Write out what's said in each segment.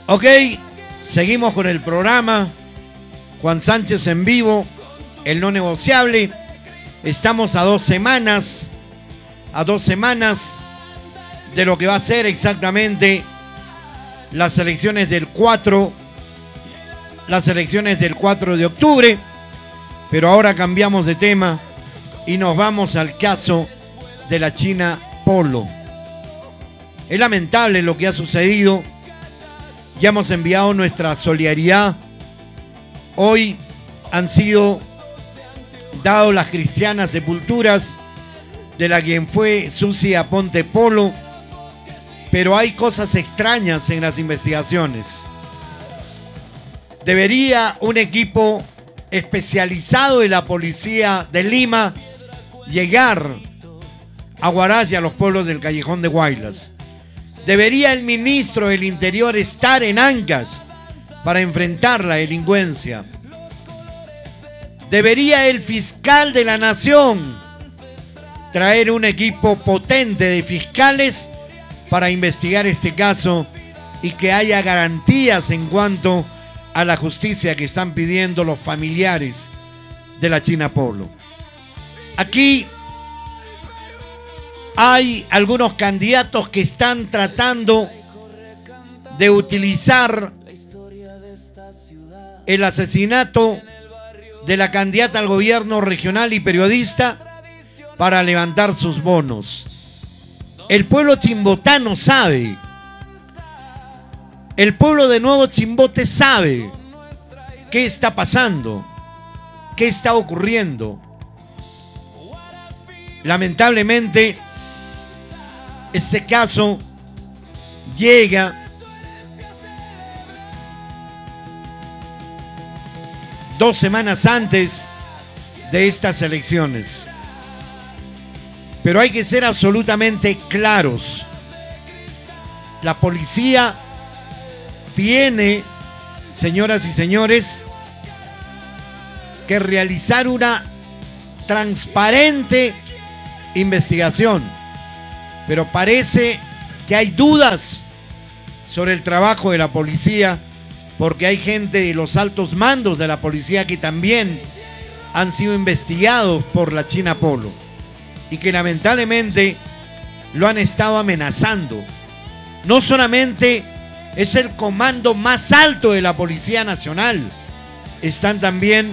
Ok, seguimos con el programa. Juan Sánchez en vivo, el no negociable. Estamos a 2 semanas de lo que va a ser exactamente las elecciones del 4 de octubre. Pero ahora cambiamos de tema y nos vamos al caso de la China Polo. Es lamentable lo que ha sucedido. Ya hemos enviado nuestra solidaridad. Hoy han sido dadas las cristianas sepulturas de la quien fue Susi Aponte Polo, pero hay cosas extrañas en las investigaciones. ¿Debería un equipo especializado de la policía de Lima llegar a Huaraz y a los pueblos del Callejón de Huaylas? ¿Debería el ministro del Interior estar en Ancash para enfrentar la delincuencia? ¿Debería el fiscal de la Nación traer un equipo potente de fiscales para investigar este caso y que haya garantías en cuanto a la justicia que están pidiendo los familiares de la China Polo? Aquí hay algunos candidatos que están tratando de utilizar el asesinato de la candidata al gobierno regional y periodista para levantar sus bonos. El pueblo chimbotano sabe. El pueblo de Nuevo Chimbote sabe qué está pasando, qué está ocurriendo. Lamentablemente, este caso llega 2 semanas antes de estas elecciones. Pero hay que ser absolutamente claros. La policía tiene, señoras y señores, que realizar una transparente investigación. Pero parece que hay dudas sobre el trabajo de la policía, porque hay gente de los altos mandos de la policía que también han sido investigados por la China Polo y que lamentablemente lo han estado amenazando. No solamente es el comando más alto de la Policía Nacional, están también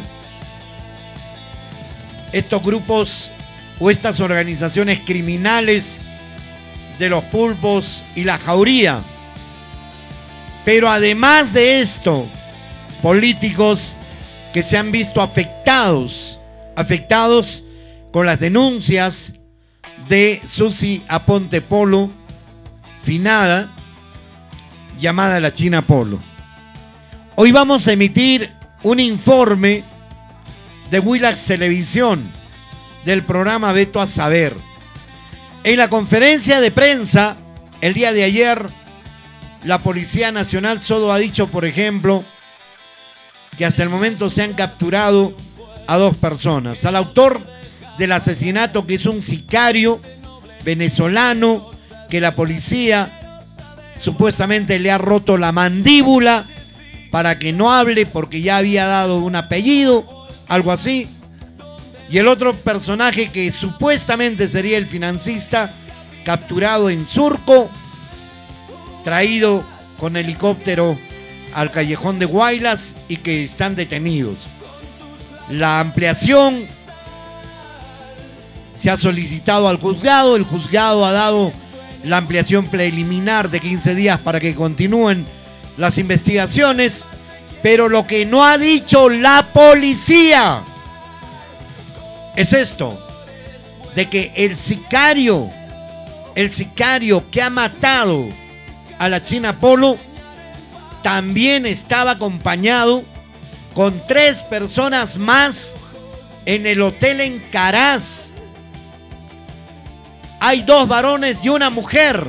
estos grupos o estas organizaciones criminales de los pulpos y la jauría. Pero además de esto, políticos que se han visto afectados con las denuncias de Susi Aponte Polo, finada, llamada la China Polo. Hoy vamos a emitir un informe de Willax Televisión del programa Veto a Saber. En la conferencia de prensa el día de ayer, la Policía Nacional solo ha dicho, por ejemplo, que hasta el momento se han capturado a 2 personas. Al autor del asesinato, que es un sicario venezolano, que la policía supuestamente le ha roto la mandíbula para que no hable porque ya había dado un apellido, algo así. Y el otro personaje que supuestamente sería el financista, capturado en Surco, traído con helicóptero al Callejón de Huaylas y que están detenidos. La ampliación se ha solicitado al juzgado. El juzgado ha dado la ampliación preliminar de 15 días para que continúen las investigaciones. Pero lo que no ha dicho la policía es esto, de que el sicario que ha matado a la China Polo también estaba acompañado con 3 personas más en el hotel en Caraz. Hay 2 varones y una mujer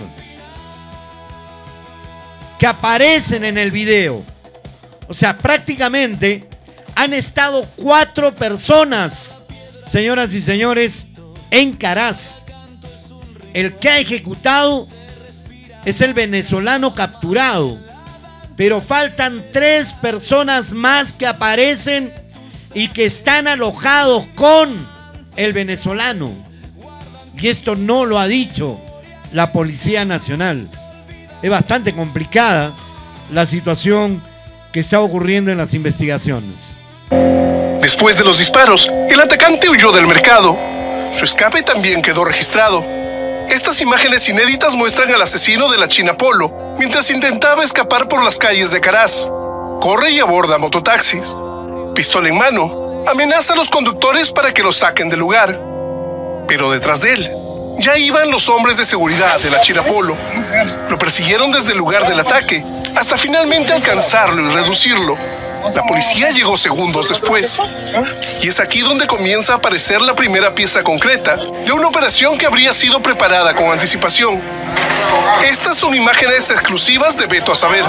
que aparecen en el video. O sea, prácticamente han estado 4 personas, señoras y señores, en Caraz. El que ha ejecutado es el venezolano capturado, Pero faltan 3 personas más que aparecen y que están alojados con el venezolano. Y esto no lo ha dicho la Policía Nacional. Es bastante complicada la situación que está ocurriendo en las investigaciones. Después de los disparos, el atacante huyó del mercado. Su escape también quedó registrado. Estas imágenes inéditas muestran al asesino de la China Polo mientras intentaba escapar por las calles de Caraz. Corre y aborda mototaxis. Pistola en mano, amenaza a los conductores para que lo saquen del lugar. Pero detrás de él, ya iban los hombres de seguridad de la China Polo. Lo persiguieron desde el lugar del ataque hasta finalmente alcanzarlo y reducirlo. La policía llegó segundos después. Y es aquí donde comienza a aparecer la primera pieza concreta de una operación que habría sido preparada con anticipación. Estas son imágenes exclusivas de Veto a Saber.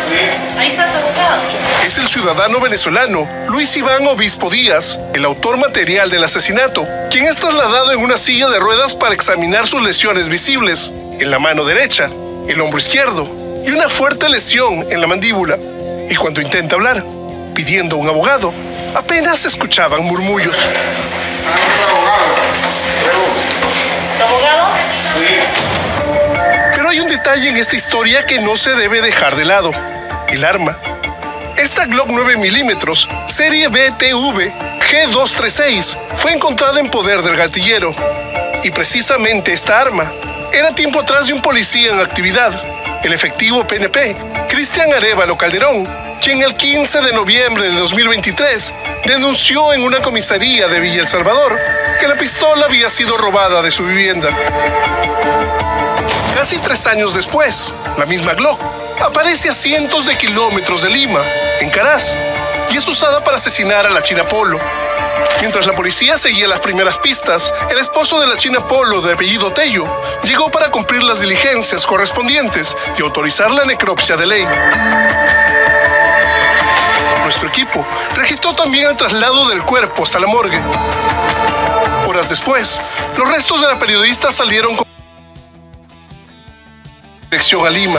Es el ciudadano venezolano Luis Iván Obispo Díaz, el autor material del asesinato, quien es trasladado en una silla de ruedas para examinar sus lesiones visibles en la mano derecha, el hombro izquierdo y una fuerte lesión en la mandíbula. Y cuando intenta hablar, pidiendo un abogado, apenas se escuchaban murmullos. ¿Abogado? Pero hay un detalle en esta historia que no se debe dejar de lado: el arma. Esta Glock 9 milímetros, serie BTV G236, fue encontrada en poder del gatillero. Y precisamente esta arma era tiempo atrás de un policía en actividad, el efectivo PNP, Cristian Arévalo Calderón, quien el 15 de noviembre de 2023 denunció en una comisaría de Villa El Salvador que la pistola había sido robada de su vivienda. Casi 3 años después, la misma Glock aparece a cientos de kilómetros de Lima, en Caraz, y es usada para asesinar a la China Polo. Mientras la policía seguía las primeras pistas, el esposo de la China Polo, de apellido Tello, llegó para cumplir las diligencias correspondientes y autorizar la necropsia de ley. Nuestro equipo registró también el traslado del cuerpo hasta la morgue. Horas después, los restos de la periodista salieron con dirección a Lima.